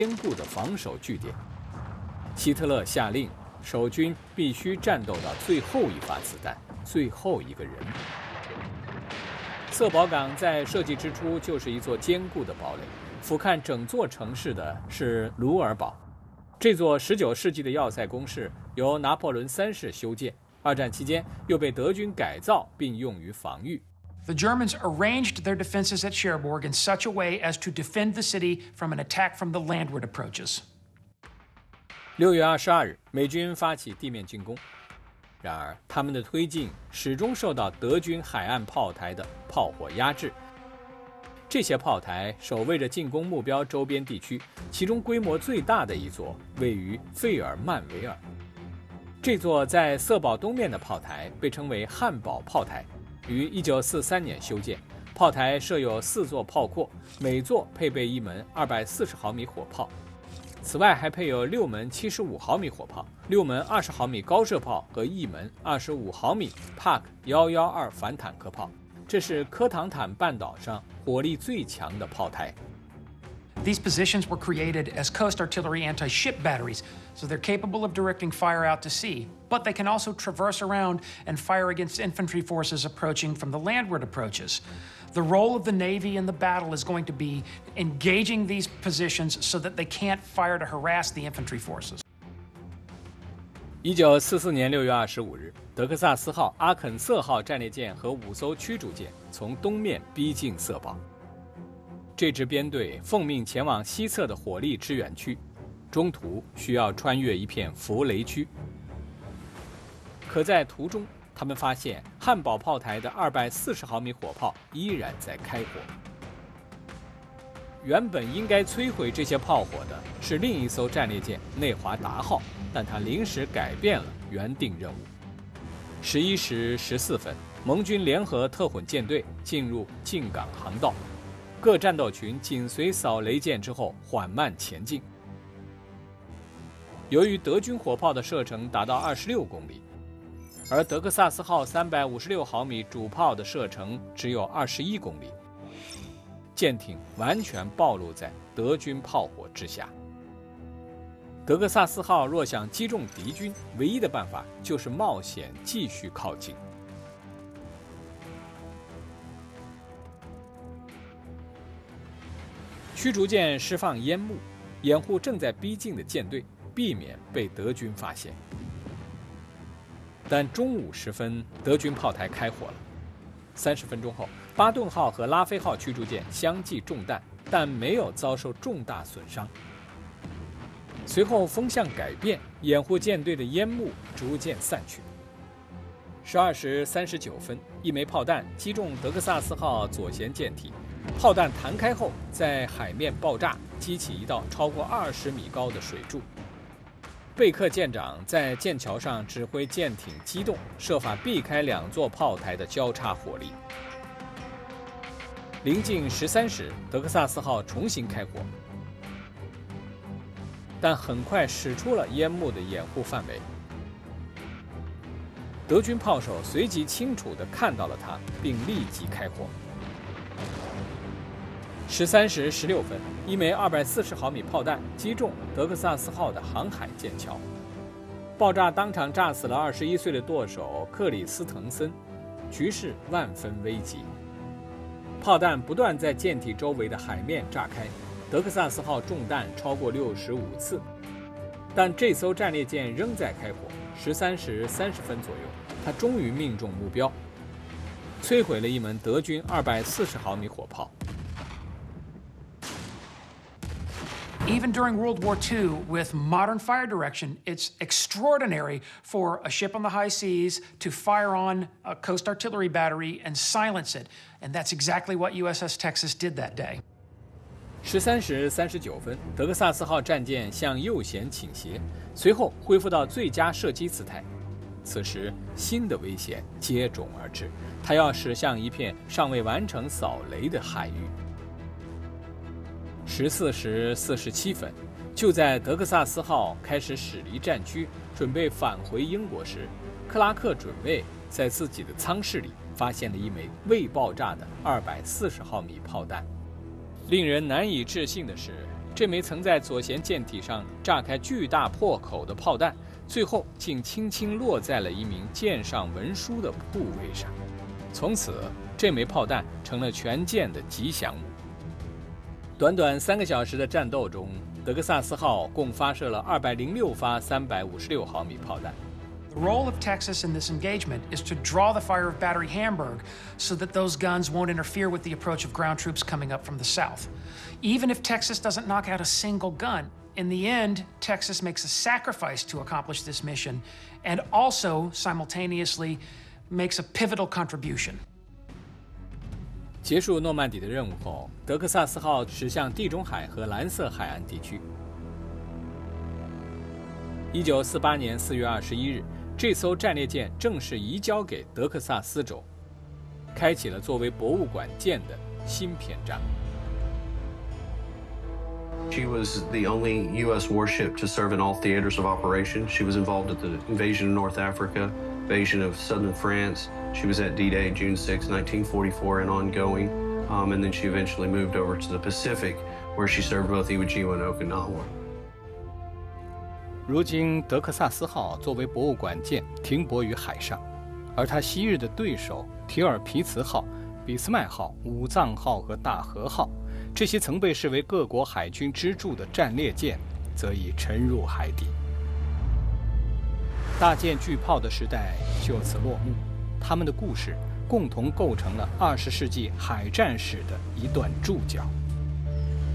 坚固的防守据点。希特勒下令，守军必须战斗到最后一发子弹、最后一个人。瑟堡港在设计之初就是一座坚固的堡垒，俯瞰整座城市的是卢尔堡。这座19世纪的要塞工事由拿破仑3世修建，二战期间又被德军改造并用于防御。 The Germans arranged their defenses at Cherbourg in such a way as to defend the city from an attack from the landward approaches. 6月22日，美军发起地面进攻，然而他们的推进始终受到德军海岸炮台的炮火压制。这些炮台守卫着进攻目标周边地区，其中规模最大的一座位于费尔曼维尔。这座在瑟堡东面的炮台被称为汉堡炮台，于1943年修建。炮台设有4座炮库，每座配备1门240毫米火炮。此外，还配有6门75毫米火炮、6门20毫米高射炮和1门25毫米帕克112反坦克炮。这是科唐坦半岛上火力最强的炮台。 These positions were created as coast artillery anti-ship batteries, so they're capable of directing fire out to sea, but they can also traverse around and fire against infantry forces approaching from the landward approaches. The role of the Navy in the battle is going to be engaging these positions so that they can't fire to harass the infantry forces. 1944年6月25日，德克萨斯号、阿肯色号战列舰和5艘驱逐舰从东面逼近瑟堡。这支编队奉命前往西侧的火力支援区，中途需要穿越一片浮雷区。可在途中，他们发现汉堡炮台的240毫米火炮依然在开火。原本应该摧毁这些炮火的是另一艘战列舰内华达号，但它临时改变了原定任务。11时14分，盟军联合特混舰队进入进港航道，各战斗群紧随扫雷舰之后缓慢前进。由于德军火炮的射程达到26公里，而德克萨斯号356毫米主炮的射程只有21公里，舰艇完全暴露在德军炮火之下。德克萨斯号若想击中敌军，唯一的办法就是冒险继续靠近。驱逐舰释放烟幕，掩护正在逼近的舰队，避免被德军发现。但中午时分，德军炮台开火了。30分钟后，巴顿号和拉菲号驱逐舰相继中弹，但没有遭受重大损伤。随后风向改变，掩护舰队的烟幕逐渐散去。12时39分，一枚炮弹击中德克萨斯号左舷舰体，炮弹弹开后在海面爆炸，激起一道超过20米高的水柱。贝克舰长在舰桥上指挥舰艇机动，设法避开2座炮台的交叉火力。临近13时，德克萨斯号重新开火，但很快驶出了烟幕的掩护范围。德军炮手随即清楚地看到了它，并立即开火。13时16分，一枚240毫米炮弹击中德克萨斯号的航海舰桥，爆炸当场炸死了21岁的舵手克里斯滕森，局势万分危急。炮弹不断在舰体周围的海面炸开，德克萨斯号中弹超过65次，但这艘战列舰仍在开火。13时30分左右，它终于命中目标，摧毁了一门德军240毫米火炮。 Even during World War II, with modern fire direction, it's extraordinary for a ship on the high seas to fire on a coast artillery battery and silence it. And that's exactly what USS Texas did that day. 13时39分，德克萨斯号战舰向右舷倾斜，随后恢复到最佳射击姿态。此时，新的危险接踵而至，它要驶向一片尚未完成扫雷的海域。14时47分，就在德克萨斯号开始驶离战区，准备返回英国时，克拉克准尉在自己的舱室里发现了一枚未爆炸的240毫米炮弹。令人难以置信的是， 这枚曾在左舷舰体上炸开巨大破口的炮弹，最后竟轻轻落在了一名舰上文书的部位上。从此，这枚炮弹成了全舰的吉祥物。短短3个小时的战斗中，德克萨斯号共发射了206发356毫米炮弹。 The role of Texas in this engagement is to draw the fire of Battery Hamburg so that those guns won't interfere with the approach of ground troops coming up from the south. Even if Texas doesn't knock out a single gun, in the end, Texas makes a sacrifice to accomplish this mission and also simultaneously makes a pivotal contribution. 结束诺曼底的任务后，德克萨斯号驶向地中海和蓝色海岸地区。1948年4月21日，这艘战列舰正式移交给德克萨斯州，开启了作为博物馆舰的新篇章。 She was the only U.S. warship to serve in all theaters of operation. She was involved at the invasion of North Africa, invasion of southern France. She was at D-Day, June 6, 1944, and ongoing. And then she eventually moved over to the Pacific, where she served both Iwo Jima and Okinawa. 如今，德克萨斯号作为博物馆舰停泊于海上，而它昔日的对手提尔皮茨号、俾斯麦号、武藏号和大和号，这些曾被视为各国海军支柱的战列舰，则已沉入海底。大舰巨炮的时代就此落幕，他们的故事共同构成了20世纪海战史的一段注脚。